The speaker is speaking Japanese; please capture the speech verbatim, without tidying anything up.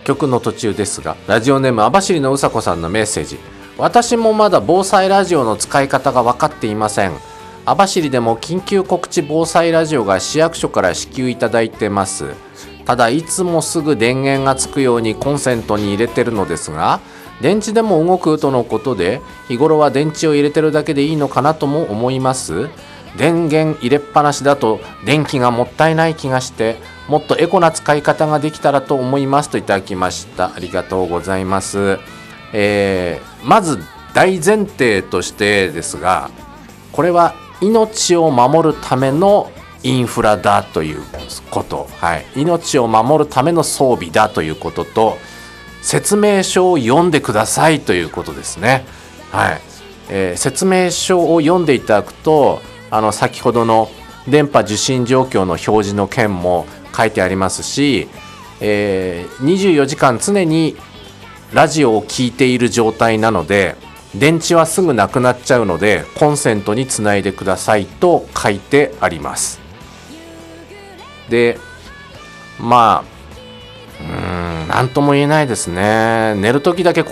曲の途中ですが、ラジオネーム網走のうさこさんのメッセージ。私もまだ防災ラジオの使い方が分かっていません。網走でも緊急告知防災ラジオが市役所から支給いただいてます。ただいつもすぐ電源がつくようにコンセントに入れてるのですが、電池でも動くとのことで、日頃は電池を入れてるだけでいいのかなとも思います。電源入れっぱなしだと電気がもったいない気がして、もっとエコな使い方ができたらと思いますといただきました。ありがとうございます。えー、まず大前提としてですが、これは命を守るためのインフラだということ、はい、命を守るための装備だということと、説明書を読んでくださいということですね。はい、えー、説明書を読んでいただくと、あの先ほどの電波受信状況の表示の件も書いてありますし、えー、にじゅうよじかん常にラジオを聞いている状態なので、電池はすぐなくなっちゃうのでコンセントにつないでくださいと書いてあります。で、まあうーん、なんとも言えないですね。寝るときだけコ